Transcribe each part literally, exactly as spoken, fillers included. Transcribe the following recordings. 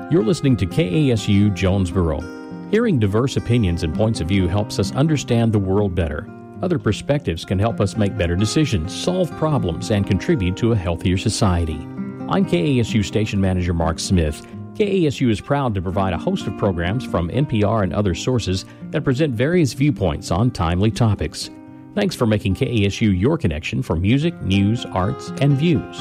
You're listening to K A S U Jonesboro. Hearing diverse opinions and points of view helps us understand the world better. Other perspectives can help us make better decisions, solve problems, and contribute to a healthier society. I'm K A S U Station Manager Mark Smith. K A S U is proud to provide a host of programs from N P R and other sources that present various viewpoints on timely topics. Thanks for making K A S U your connection for music, news, arts, and views.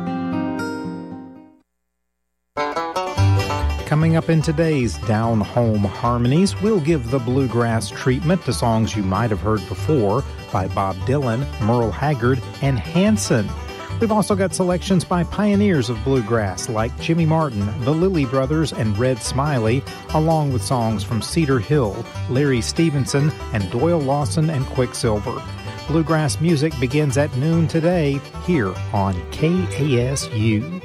Coming up in today's Down Home Harmonies, we'll give the bluegrass treatment to songs you might have heard before by Bob Dylan, Merle Haggard, and Hanson. We've also got selections by pioneers of bluegrass like Jimmy Martin, the Lilly Brothers, and Red Smiley, along with songs from Cedar Hill, Larry Stevenson, and Doyle Lawson and Quicksilver. Bluegrass music begins at noon today here on K A S U.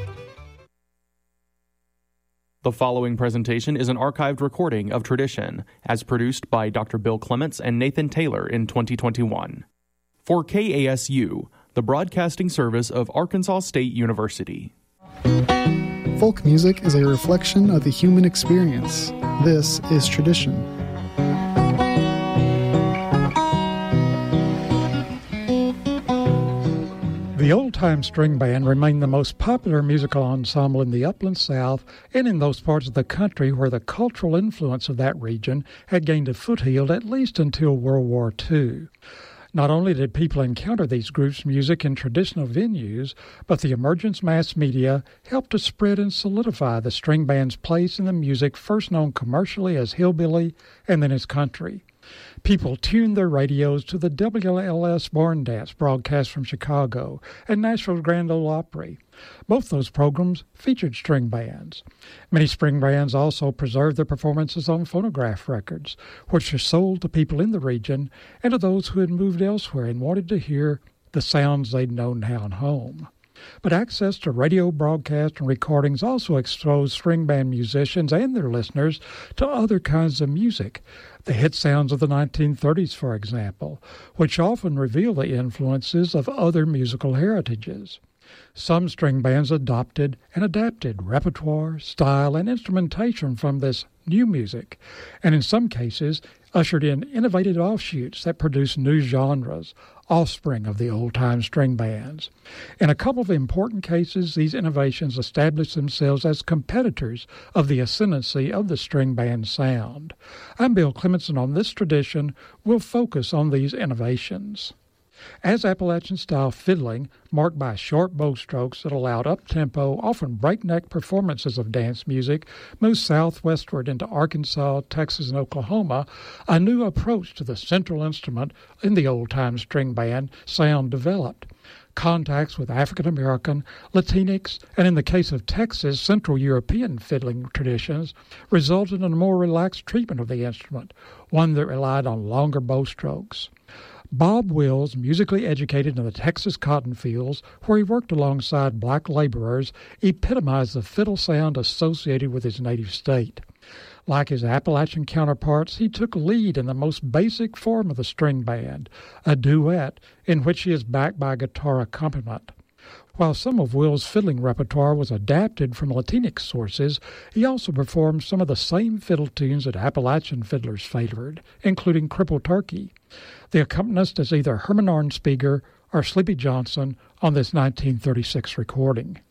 The following presentation is an archived recording of Tradition, as produced by Doctor Bill Clements and Nathan Taylor in twenty twenty-one. For K A S U, the broadcasting service of Arkansas State University. Folk music is a reflection of the human experience. This is Tradition. The old-time string band remained the most popular musical ensemble in the Upland South and in those parts of the country where the cultural influence of that region had gained a foothold at least until World War Two. Not only did people encounter these groups' music in traditional venues, but the emergence mass media helped to spread and solidify the string band's place in the music first known commercially as hillbilly and then as country. People tuned their radios to the W L S Barn Dance broadcast from Chicago and Nashville's Grand Ole Opry. Both those programs featured string bands. Many string bands also preserved their performances on phonograph records, which were sold to people in the region and to those who had moved elsewhere and wanted to hear the sounds they'd known down home. But access to radio broadcasts and recordings also exposed string band musicians and their listeners to other kinds of music. The hit sounds of the nineteen thirties, for example, which often reveal the influences of other musical heritages. Some string bands adopted and adapted repertoire, style, and instrumentation from this new music, and in some cases ushered in innovative offshoots that produced new genres, offspring of the old-time string bands. In a couple of important cases, these innovations established themselves as competitors of the ascendancy of the string band sound. I'm Bill Clements, and on this tradition, we'll focus on these innovations. As Appalachian-style fiddling, marked by short bow strokes that allowed up-tempo, often breakneck performances of dance music, moved southwestward into Arkansas, Texas, and Oklahoma, a new approach to the central instrument in the old-time string band sound developed. Contacts with African-American, Latinx, and in the case of Texas, Central European fiddling traditions resulted in a more relaxed treatment of the instrument, one that relied on longer bow strokes. Bob Wills, musically educated in the Texas cotton fields, where he worked alongside black laborers, epitomized the fiddle sound associated with his native state. Like his Appalachian counterparts, he took lead in the most basic form of the string band, a duet in which he is backed by a guitar accompaniment. While some of Will's fiddling repertoire was adapted from Latinx sources, he also performed some of the same fiddle tunes that Appalachian fiddlers favored, including Crippled Turkey. The accompanist is either Herman Arnspiger or Sleepy Johnson on this nineteen thirty-six recording.